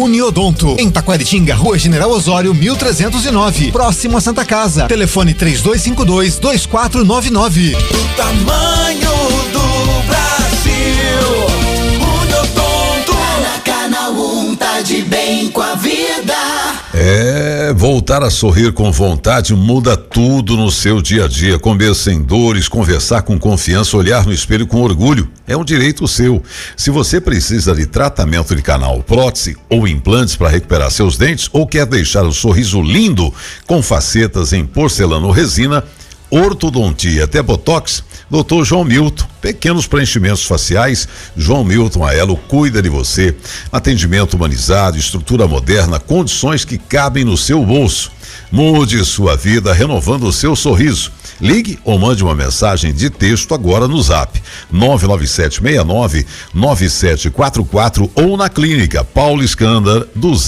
Uniodonto, em Taquaritinga, Rua General Osório, 1309, próximo a Santa Casa. Telefone 3252-2499. O tamanho do Brasil, Uniodonto. Na Canal 1, tá de bem com a vida. Voltar a sorrir com vontade muda tudo no seu dia a dia. Comer sem dores, conversar com confiança, olhar no espelho com orgulho. É um direito seu. Se você precisa de tratamento de canal, prótese ou implantes para recuperar seus dentes ou quer deixar o sorriso lindo com facetas em porcelana ou resina, ortodontia até botox, Dr. João Milton. Pequenos preenchimentos faciais, João Milton Aelo cuida de você. Atendimento humanizado, estrutura moderna, condições que cabem no seu bolso. Mude sua vida renovando o seu sorriso. Ligue ou mande uma mensagem de texto agora no Zap 99769-9744 ou na Clínica Paulo Escândar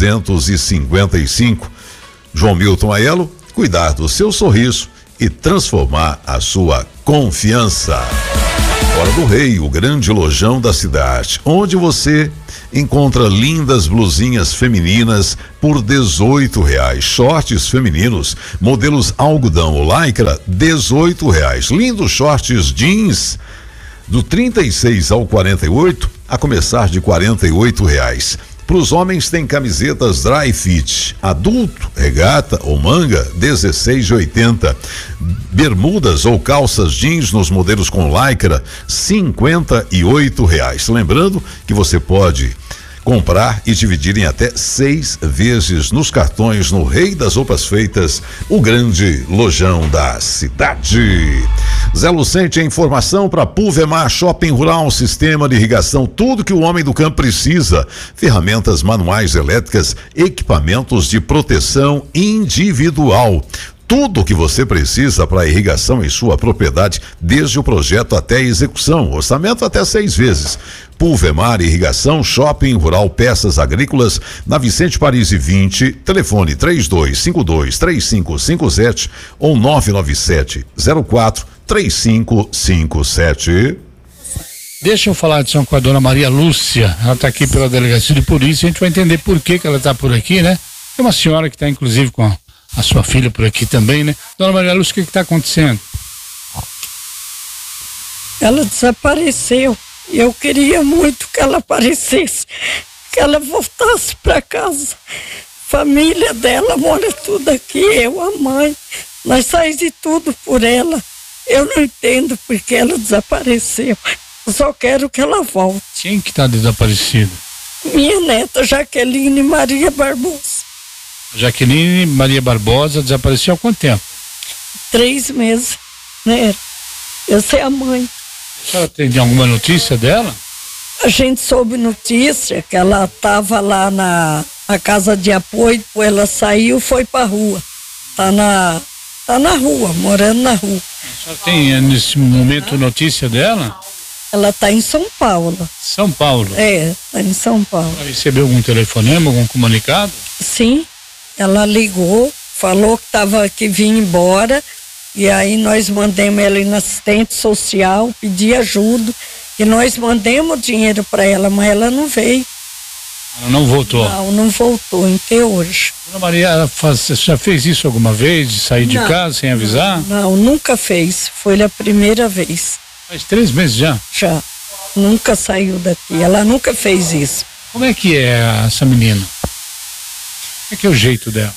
255. João Milton Aelo, cuidar do seu sorriso e transformar a sua confiança. Hora do Rei, o grande lojão da cidade, onde você encontra lindas blusinhas femininas por R$18, shorts femininos, modelos algodão ou lycra, R$18, lindos shorts jeans do 36 ao 48, a começar de R$48. Para os homens tem camisetas dry fit, adulto, regata ou manga, R$16,80. Bermudas ou calças jeans nos modelos com lycra, R$58. Lembrando que você pode comprar e dividir em até 6 vezes nos cartões no Rei das Roupas Feitas, o grande lojão da cidade. Zé Lucente, a informação para Pulvemar Shopping Rural, sistema de irrigação, tudo que o homem do campo precisa, ferramentas manuais, elétricas, equipamentos de proteção individual. Tudo o que você precisa para a irrigação em sua propriedade, desde o projeto até a execução, orçamento até 6 vezes. Pulvemar Irrigação, Shopping Rural, Peças Agrícolas, na Vicente Parisi 20, telefone 3252-3557 ou 997-04-3557. Deixa eu falar de São com a dona Maria Lúcia, ela está aqui pela delegacia de polícia, a gente vai entender por que ela está por aqui, né? Tem uma senhora que está inclusive com a sua filha por aqui também, né? Dona Maria Lúcia, o que está acontecendo? Ela desapareceu. Eu queria muito que ela aparecesse, que ela voltasse para casa. Família dela mora tudo aqui, eu, a mãe. Nós saímos de tudo por ela. Eu não entendo porque ela desapareceu. Eu só quero que ela volte. Quem que está desaparecido? Minha neta, Jaqueline Maria Barbosa. Jaqueline Maria Barbosa desapareceu há quanto tempo? 3 meses, né? Eu sei a mãe. A senhora tem alguma notícia dela? A gente soube notícia que ela estava lá na casa de apoio, depois ela saiu e foi para a rua. Tá na rua, morando na rua. A senhora tem nesse momento notícia dela? Ela está em São Paulo. São Paulo? Está em São Paulo. Ela recebeu algum telefonema, algum comunicado? Sim, ela ligou, falou que vinha embora, e aí nós mandamos ela ir na assistente social, pedir ajuda, e nós mandamos dinheiro para ela, mas ela não veio. Ela não voltou? Não voltou até hoje. Dona Maria, ela já fez isso alguma vez, de sair de casa sem avisar? Não, nunca fez, foi a primeira vez. Faz 3 meses já? Já, nunca saiu daqui, ela nunca fez isso. Como é que é essa menina? Como é que é o jeito dela?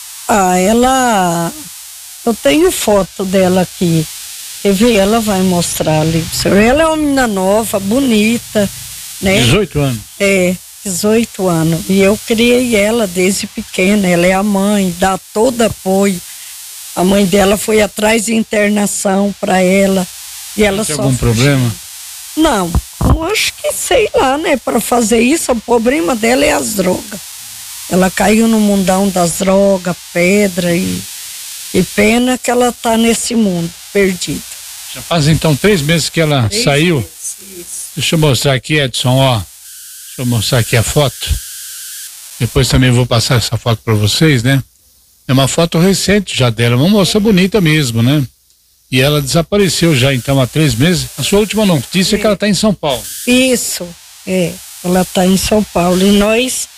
Eu tenho foto dela aqui. Quer ver? Ela vai mostrar ali pro senhor. Ela é uma menina nova, bonita, né? 18 anos? 18 anos. E eu criei ela desde pequena. Ela é a mãe, dá todo apoio. A mãe dela foi atrás de internação para ela. E ela tem algum problema? Não, eu acho que sei lá, né? Para fazer isso, o problema dela é as drogas. Ela caiu no mundão das drogas, pedra e pena que ela tá nesse mundo, perdida. Já faz então 3 meses que ela saiu? Isso. Deixa eu mostrar aqui, Edson, ó. Deixa eu mostrar aqui a foto. Depois também vou passar essa foto para vocês, né? É uma foto recente já dela, uma moça bonita mesmo, né? E ela desapareceu já então há 3 meses. A sua última notícia é que ela tá em São Paulo. Isso, ela tá em São Paulo. E nós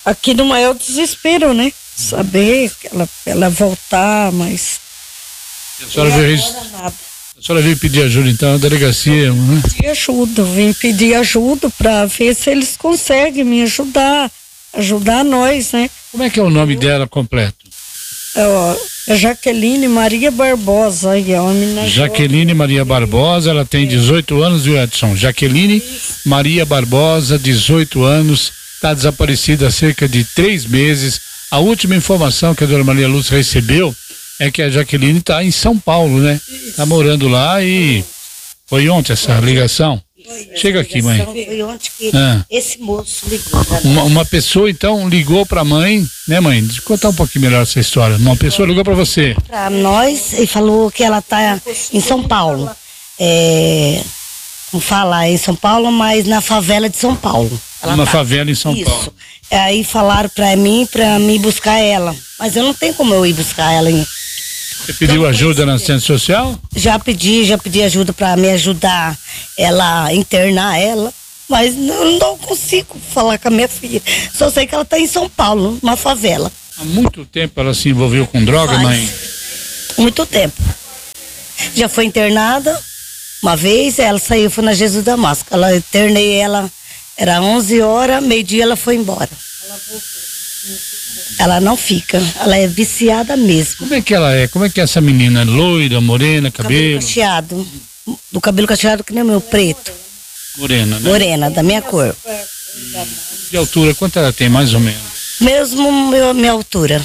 aqui no maior desespero, né? Saber que ela voltar, mas... A senhora veio pedir ajuda, então, na delegacia, né? Vim pedir ajuda para ver se eles conseguem me ajudar nós, né? Como é que é o nome dela completo? É Jaqueline Maria Barbosa. Jaqueline Maria Barbosa, ela tem 18 anos, viu, Edson? Jaqueline Maria Barbosa, 18 anos, está desaparecida há cerca de 3 meses. A última informação que a dona Maria Lúcia recebeu é que a Jaqueline está em São Paulo, né? Está morando lá e foi ontem essa ligação. Chega aqui, mãe. Foi ontem que esse moço ligou. Uma pessoa, então, ligou pra mãe, né, mãe? Deixa eu contar um pouquinho melhor essa história. Uma pessoa ligou pra você. Pra nós e falou que ela tá em São Paulo. Vamos falar em São Paulo, mas na favela de São Paulo. Uma favela em São Paulo. Isso. Aí falaram pra mim buscar ela. Mas eu não tenho como eu ir buscar ela. Você pediu ajuda na assistência social? Já pedi ajuda pra me ajudar internar ela. Mas não consigo falar com a minha filha. Só sei que ela tá em São Paulo, numa favela. Há muito tempo ela se envolveu com droga, mãe? Muito tempo. Já foi internada uma vez, ela saiu, foi na Jesus Damasco. Ela internei ela, era 11 horas, meio-dia ela foi embora. Ela voltou. Ela não fica, ela é viciada mesmo. Como é que ela é? Como é que é essa menina? Loira, morena, cabelo? Cacheado. Do cabelo cacheado que nem o meu, preto. Morena, né? Morena, da minha cor. De altura, quanto ela tem, mais ou menos? Mesmo minha altura.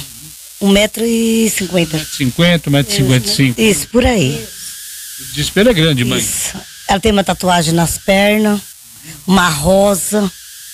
1,50 m. 1,55 m. Isso, por aí. O desespero é grande, mãe. Isso. Ela tem uma tatuagem nas pernas, uma rosa.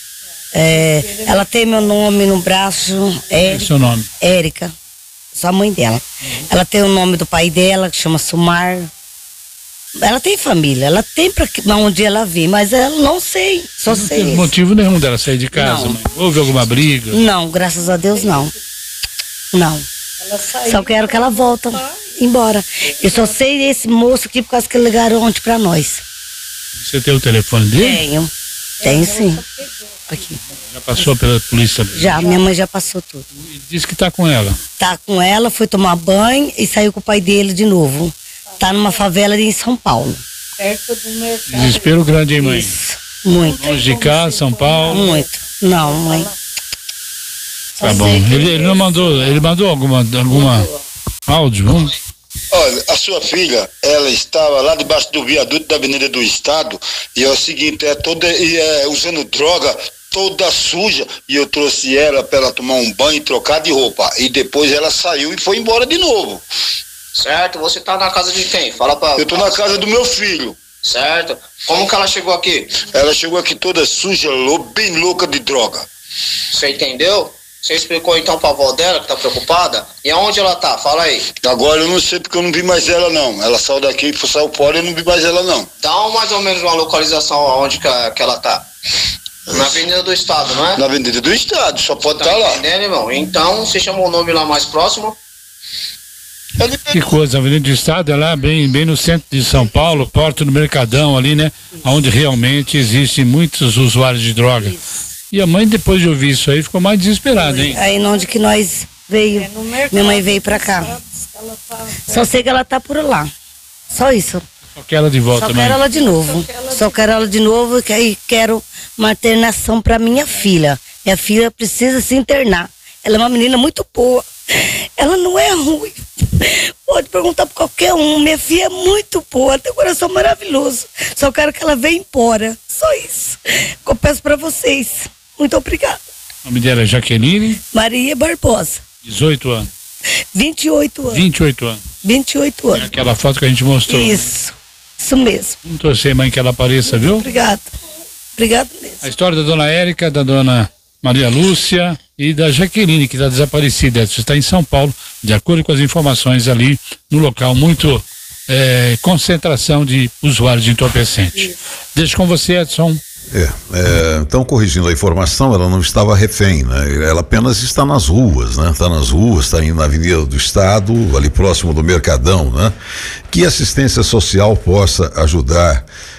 Ela tem meu nome no braço. É seu nome? Érica, sou a mãe dela. Ela tem o nome do pai dela, que chama Sumar. Ela tem família, ela tem pra onde ela vir, mas ela não sei, só não sei. Não tem motivo nenhum dela sair de casa, mãe? Houve alguma briga? Não, graças a Deus não. Não. Só quero que ela volte embora. Eu só sei esse moço aqui por causa que ligaram ontem pra nós. Você tem o telefone dele? Tenho sim. Aqui. Já passou pela polícia? Já, minha mãe já passou tudo. E disse que tá com ela. Tá com ela, foi tomar banho e saiu com o pai dele de novo. Tá numa favela em São Paulo. Perto do mercado. Desespero grande, hein, mãe? Isso, muito. Longe de cá, São Paulo. Muito. Não, mãe. Tá bom. Ele não mandou, ele mandou alguma áudio, vamos? Olha, a sua filha, ela estava lá debaixo do viaduto da Avenida do Estado e é o seguinte, usando droga, toda suja, e eu trouxe ela para ela tomar um banho e trocar de roupa, e depois ela saiu e foi embora de novo. Certo, você tá na casa de quem? Fala pra... Eu tô na casa do meu filho. Certo, como que ela chegou aqui? Ela chegou aqui toda suja, bem louca de droga. Você entendeu? Você explicou então pra avó dela que tá preocupada? E aonde ela tá? Fala aí. Agora eu não sei porque eu não vi mais ela não. Ela saiu daqui e saiu fora e eu não vi mais ela não. Dá mais ou menos uma localização aonde que ela tá. Na Avenida do Estado, não é? Na Avenida do Estado, só pode estar lá. Entendendo, irmão? Então, você chamou o nome lá mais próximo? Que coisa, a Avenida do Estado é lá bem no centro de São Paulo, porta do Mercadão ali, né? Onde realmente existem muitos usuários de droga. E a mãe, depois de ouvir isso aí, ficou mais desesperada, hein? Aí onde que nós veio, minha mãe veio pra cá. Só sei que ela tá por lá. Só isso. Só quero ela de volta, mãe. Só quero ela de novo. Só quero ela de novo e quero uma internação pra minha filha. Minha filha precisa se internar. Ela é uma menina muito boa. Ela não é ruim. Pode perguntar pra qualquer um. Minha filha é muito boa, tem um coração maravilhoso. Só quero que ela venha embora. Só isso. Eu peço pra vocês. Muito obrigada. O nome dela é Jaqueline Maria Barbosa. 18 anos. 28 anos. 28 anos. 28 anos. É aquela foto que a gente mostrou. Isso mesmo. Vamos torcer, mãe, que ela apareça, viu? Obrigada. Obrigada mesmo. A história da dona Érica, da dona Maria Lúcia e da Jaqueline, que está desaparecida. Você está em São Paulo, de acordo com as informações ali, no local muito concentração de usuários de entorpecente. Deixo com você, Edson. Então, corrigindo a informação, ela não estava refém, né? Ela apenas está nas ruas, né? Está nas ruas, está indo na Avenida do Estado, ali próximo do Mercadão, né? Que a assistência social possa ajudar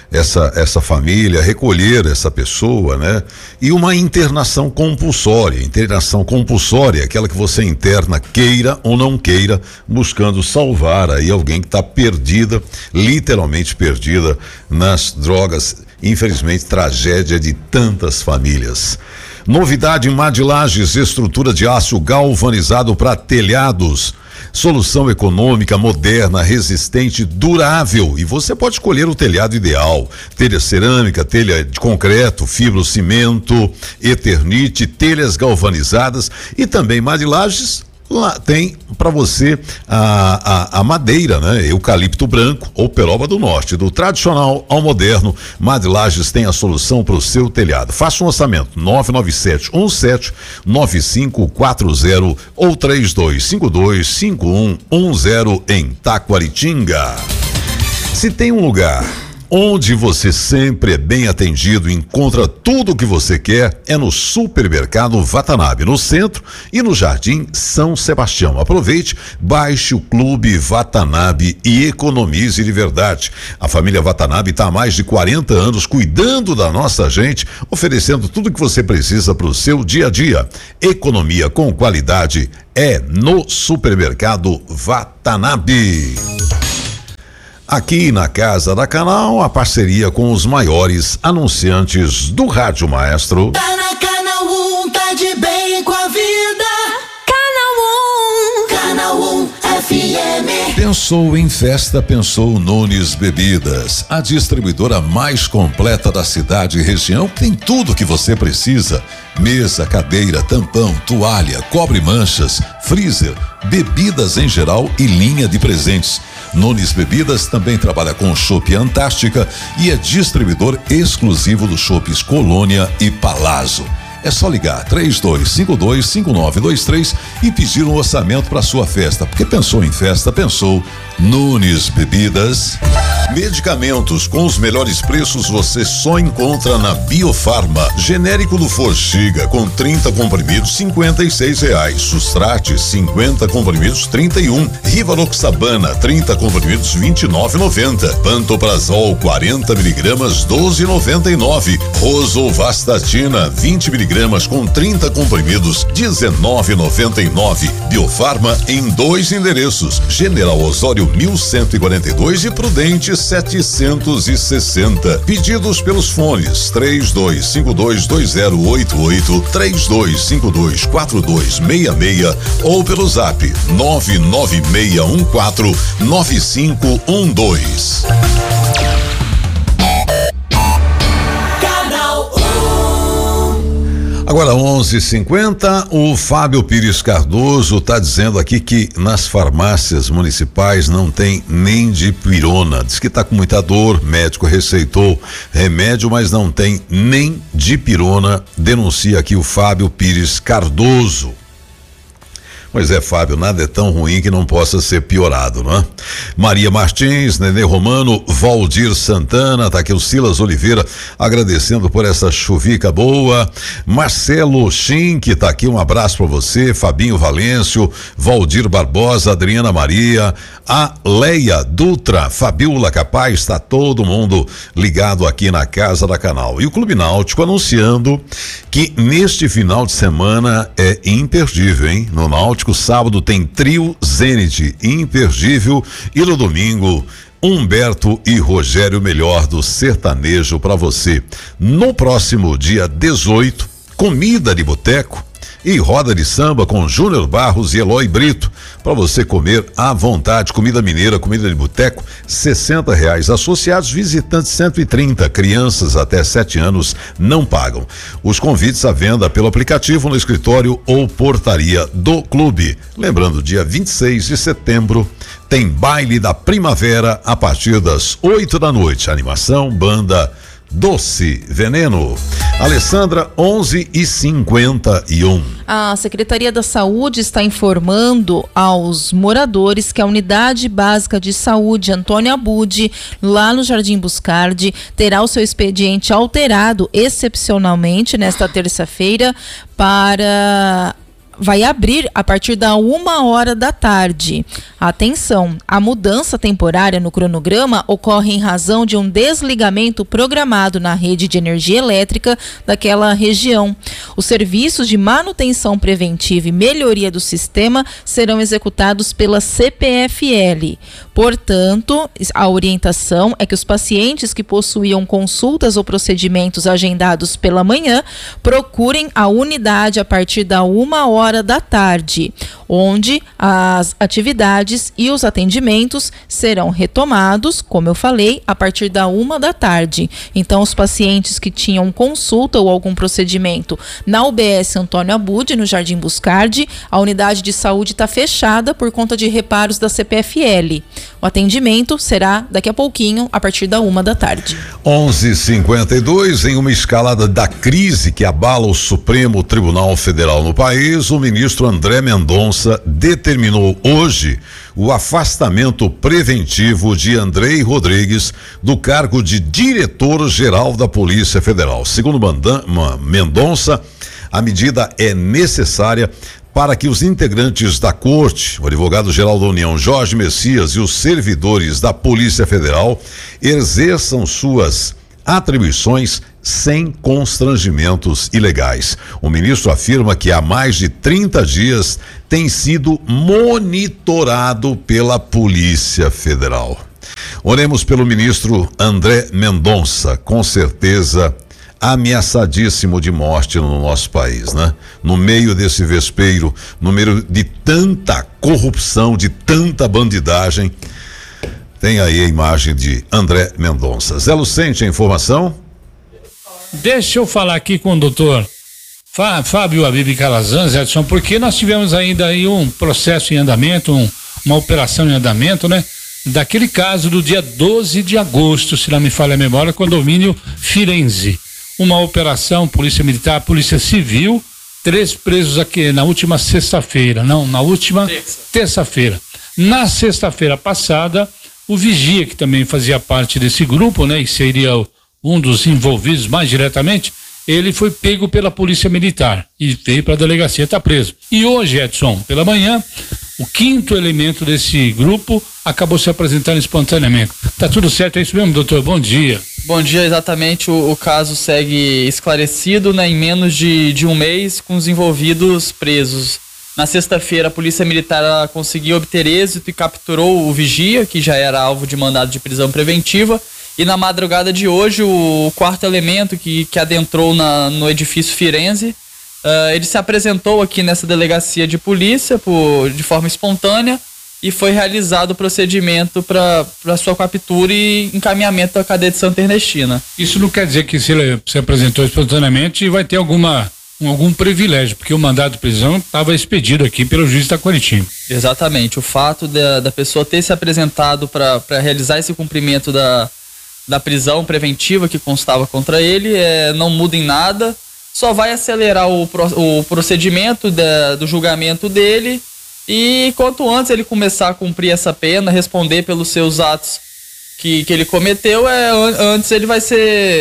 essa família, recolher essa pessoa, né? E uma internação compulsória. Internação compulsória é aquela que você interna, queira ou não queira, buscando salvar aí alguém que está perdida, literalmente perdida nas drogas. Infelizmente, tragédia de tantas famílias. Novidade em Madilages, estrutura de aço galvanizado para telhados. Solução econômica, moderna, resistente, durável. E você pode escolher o telhado ideal. Telha cerâmica, telha de concreto, fibrocimento, eternite, telhas galvanizadas e também Madilages. Lá tem para você a madeira, né? Eucalipto branco ou peroba do norte. Do tradicional ao moderno, Madilages tem a solução para o seu telhado. Faça um orçamento 997-17-9540 ou 3252-5110 em Taquaritinga. Se tem um lugar onde você sempre é bem atendido e encontra tudo o que você quer, é no Supermercado Watanabe, no centro e no Jardim São Sebastião. Aproveite, baixe o Clube Watanabe e economize de verdade. A família Watanabe está há mais de 40 anos cuidando da nossa gente, oferecendo tudo o que você precisa para o seu dia a dia. Economia com qualidade é no Supermercado Watanabe. Aqui na Casa da Canal, a parceria com os maiores anunciantes do Rádio Maestro. Tá na Canal 1, tá de bem com a vida. Canal 1 FM. Pensou em festa, pensou Nunes Bebidas, a distribuidora mais completa da cidade e região, tem tudo que você precisa: mesa, cadeira, tampão, toalha, cobre manchas, freezer, bebidas em geral e linha de presentes. Nunes Bebidas também trabalha com Chopp Antártica e é distribuidor exclusivo dos Chopps Colônia e Palazzo. É só ligar 3252-5923 e pedir um orçamento para sua festa, porque pensou em festa, pensou Nunes Bebidas. Medicamentos com os melhores preços você só encontra na Biofarma. Genérico do Forxiga com 30 comprimidos, R$56. Sustrate 50 comprimidos, 31. Rivaroxabana 30 comprimidos, R$29,90. Pantoprazol 40 miligramas, R$12,99. Rosuvastatina 20 miligramas com 30 comprimidos, R$19,99. Biofarma em 2 endereços: General Osório 1142 e Prudente 760. Pedidos pelos fones 32522088, 32524266 ou pelo zap 996149512. Agora 11h50, o Fábio Pires Cardoso está dizendo aqui que nas farmácias municipais não tem nem dipirona. Diz que está com muita dor, médico receitou remédio, mas não tem nem dipirona. Denuncia aqui o Fábio Pires Cardoso. Pois é, Fábio, nada é tão ruim que não possa ser piorado, não é? Maria Martins, Nenê Romano, Valdir Santana, tá aqui o Silas Oliveira agradecendo por essa chuvica boa. Marcelo Schink, tá aqui, um abraço para você. Fabinho Valêncio, Valdir Barbosa, Adriana Maria, a Leia Dutra, Fabiola Capaz, tá todo mundo ligado aqui na Casa da Canal. E o Clube Náutico anunciando que neste final de semana é imperdível, hein? No Náutico, sábado tem trio Zenit, imperdível, e no domingo Humberto e Rogério Melhor do sertanejo para você. No próximo dia 18, comida de boteco e roda de samba com Júnior Barros e Eloy Brito, para você comer à vontade. Comida mineira, comida de boteco, R$60. Associados, visitantes 130, crianças até 7 anos não pagam. Os convites à venda pelo aplicativo, no escritório ou portaria do clube. Lembrando, dia 26 de setembro tem baile da primavera a partir das 8 da noite. Animação, banda Doce Veneno. Alessandra, 11h51. A Secretaria da Saúde está informando aos moradores que a Unidade Básica de Saúde Antônio Abude, lá no Jardim Buscardi, terá o seu expediente alterado excepcionalmente nesta terça-feira para vai abrir a partir da 1h da tarde. Atenção, a mudança temporária no cronograma ocorre em razão de um desligamento programado na rede de energia elétrica daquela região. Os serviços de manutenção preventiva e melhoria do sistema serão executados pela CPFL. Portanto, a orientação é que os pacientes que possuíam consultas ou procedimentos agendados pela manhã procurem a unidade a partir da 1h da tarde, onde as atividades e os atendimentos serão retomados, como eu falei, a partir da 1h da tarde. Então, os pacientes que tinham consulta ou algum procedimento na UBS Antônio Abud, no Jardim Buscardi, a unidade de saúde está fechada por conta de reparos da CPFL. O atendimento será daqui a pouquinho, a partir da 1h da tarde. 11h52, em uma escalada da crise que abala o Supremo Tribunal Federal no país, o ministro André Mendonça determinou hoje o afastamento preventivo de Andrei Rodrigues do cargo de diretor-geral da Polícia Federal. Segundo Mendonça, a medida é necessária para que os integrantes da Corte, o advogado-geral da União, Jorge Messias, e os servidores da Polícia Federal exerçam suas atribuições sem constrangimentos ilegais. O ministro afirma que há mais de 30 dias tem sido monitorado pela Polícia Federal. Oremos pelo ministro André Mendonça, com certeza ameaçadíssimo de morte no nosso país, né? No meio desse vespeiro, no meio de tanta corrupção, de tanta bandidagem, tem aí a imagem de André Mendonça. Zé Lucente, a informação? Deixa eu falar aqui com o doutor Fábio Habib Calazans, Edson, porque nós tivemos ainda aí um processo em andamento, uma operação em andamento, né? Daquele caso do dia 12 de agosto, se não me falha a memória, condomínio Firenze. Uma operação, Polícia Militar, Polícia Civil, 3 presos aqui na última sexta-feira, na última terça-feira. Na sexta-feira passada, o vigia, que também fazia parte desse grupo, né, e seria um dos envolvidos mais diretamente, ele foi pego pela Polícia Militar e veio para a delegacia, está preso. E hoje, Edson, pela manhã, o 5º elemento desse grupo acabou se apresentando espontaneamente. Tá tudo certo, é isso mesmo, doutor? Bom dia. Bom dia, exatamente. O caso segue esclarecido, né, em menos de um mês, com os envolvidos presos. Na sexta-feira, a Polícia Militar conseguiu obter êxito e capturou o vigia, que já era alvo de mandado de prisão preventiva. E na madrugada de hoje, o 4º elemento que adentrou no edifício Firenze, ele se apresentou aqui nessa delegacia de polícia de forma espontânea e foi realizado o procedimento para sua captura e encaminhamento à cadeia de Santa Ernestina. Isso não quer dizer que se ele se apresentou espontaneamente vai ter algum privilégio, porque o mandado de prisão estava expedido aqui pelo juiz de Taquaritinga. Exatamente, o fato da pessoa ter se apresentado para realizar esse cumprimento da prisão preventiva que constava contra ele não muda em nada, só vai acelerar o procedimento do julgamento dele, e quanto antes ele começar a cumprir essa pena, responder pelos seus atos que ele cometeu, antes ele vai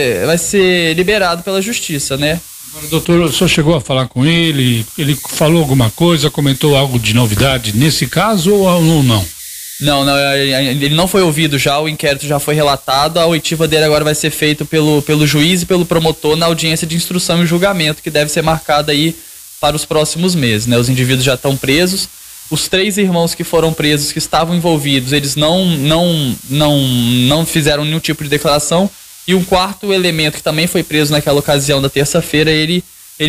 ser liberado pela justiça, né? Doutor, o senhor chegou a falar com ele? Ele falou alguma coisa, comentou algo de novidade nesse caso ou não? Não, ele não foi ouvido já, o inquérito já foi relatado, a oitiva dele agora vai ser feita pelo juiz e pelo promotor na audiência de instrução e julgamento, que deve ser marcada aí para os próximos meses, né? Os indivíduos já estão presos, os 3 irmãos que foram presos, que estavam envolvidos, eles não fizeram nenhum tipo de declaração, e um 4º elemento que também foi preso naquela ocasião da terça-feira, ele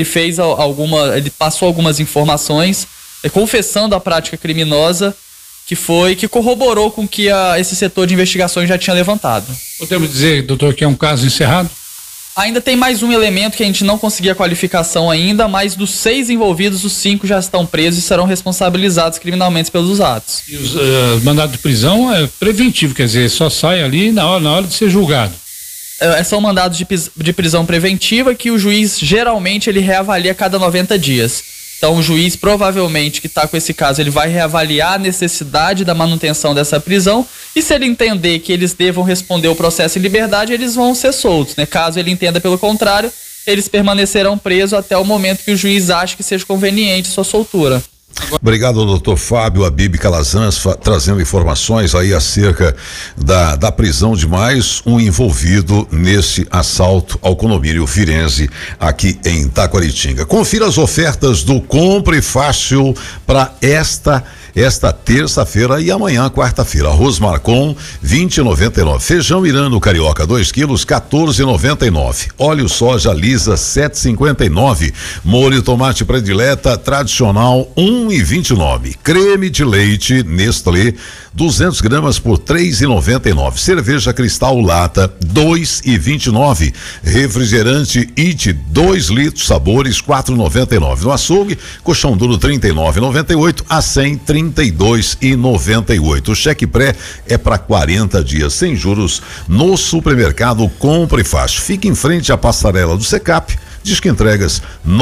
ele passou algumas informações, confessando a prática criminosa, que corroborou com que esse setor de investigações já tinha levantado. Podemos dizer, doutor, que é um caso encerrado? Ainda tem mais um elemento que a gente não conseguiu a qualificação ainda, mas dos 6 envolvidos, os 5 já estão presos e serão responsabilizados criminalmente pelos atos. E os mandados de prisão é preventivo, quer dizer, só sai ali na hora de ser julgado. São mandados de prisão preventiva que o juiz geralmente ele reavalia a cada 90 dias. Então o juiz provavelmente que está com esse caso, ele vai reavaliar a necessidade da manutenção dessa prisão, e se ele entender que eles devam responder o processo em liberdade, eles vão ser soltos, né? Caso ele entenda pelo contrário, eles permanecerão presos até o momento que o juiz ache que seja conveniente sua soltura. Obrigado, doutor Fábio Habib Calazans, trazendo informações aí acerca da prisão de mais um envolvido nesse assalto ao condomínio Firenze aqui em Taquaritinga. Confira as ofertas do Compre Fácil para esta terça-feira e amanhã, quarta-feira. Arroz Marcon, 20,99. Feijão Irano Carioca, 2 quilos, 14,99. Óleo soja lisa, 7,59. Molho tomate predileta tradicional, 1,29. Creme de leite Nestlé, 200 gramas por 3,99. Cerveja Cristal Lata, 2,29. Refrigerante It, 2 litros, sabores, 4,99. No açougue, colchão duro, 39,98 a 132,98. O cheque pré é para 40 dias sem juros no supermercado Compre Fácil. Fica em frente à passarela do Secap. Disque entregas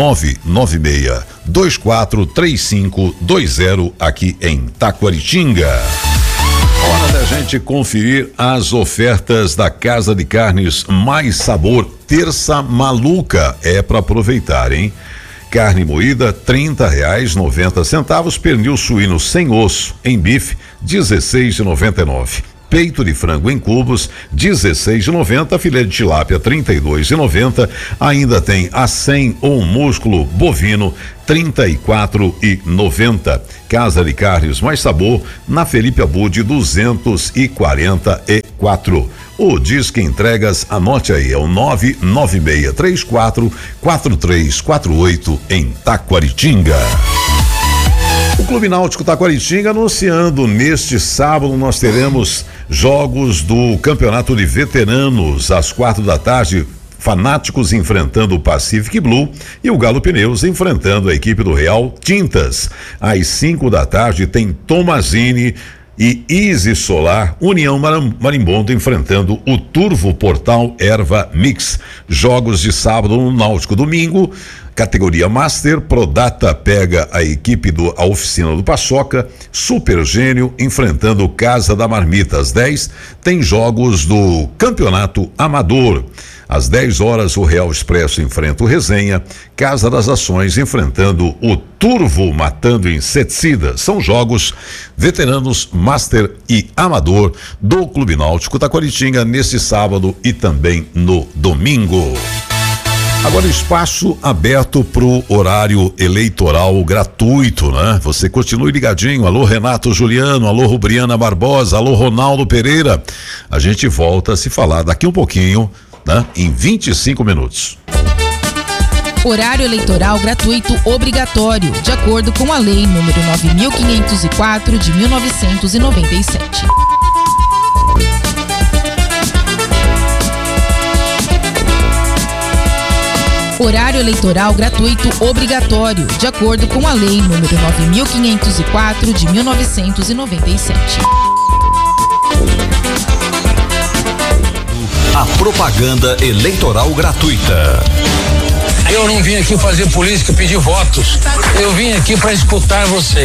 996-243520 aqui em Taquaritinga. Hora da gente conferir as ofertas da Casa de Carnes Mais Sabor. Terça maluca é para aproveitar, hein? Carne moída, R$30,90. Pernil suíno sem osso em bife, R$16,99. Peito de frango em cubos, R$16,90. Filé de tilápia, R$32,90. Ainda tem acém ou músculo bovino, R$34,90. Casa de Carnes Mais Sabor, na Felipe Abud, 244. O Disque Entregas, anote aí, é o 99634-4348 em Taquaritinga. O Clube Náutico Taquaritinga anunciando neste sábado nós teremos jogos do Campeonato de Veteranos às 4h. Fanáticos enfrentando o Pacific Blue e o Galo Pneus enfrentando a equipe do Real Tintas. Às 5h tem Tomazini e Easy Solar, União Marimbondo enfrentando o Turvo Portal Erva Mix. Jogos de sábado no Náutico. Domingo, categoria Master, Prodata pega a equipe a Oficina do Paçoca. Super Gênio enfrentando Casa da Marmita. Às 10 tem jogos do Campeonato Amador. Às 10h, o Real Expresso enfrenta o Resenha. Casa das Ações enfrentando o Turvo Matando Inseticidas. São jogos veteranos, Master e Amador do Clube Náutico Taquaritinga nesse sábado e também no domingo. Agora, espaço aberto pro horário eleitoral gratuito, né? Você continue ligadinho. Alô, Renato Juliano, alô, Rubriana Barbosa, alô, Ronaldo Pereira. A gente volta a se falar daqui um pouquinho, né? Em 25 minutos. Horário eleitoral gratuito obrigatório, de acordo com a Lei número 9.504 de 1997. Horário eleitoral gratuito obrigatório, de acordo com a Lei número 9.504 de 1997. A propaganda eleitoral gratuita. Eu não vim aqui fazer política, pedir votos. Eu vim aqui para escutar você.